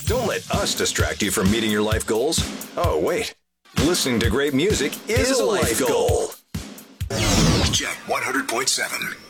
Don't let us distract you from meeting your life goals. Oh, wait. Listening to great music is a life goal. Jet 100.7.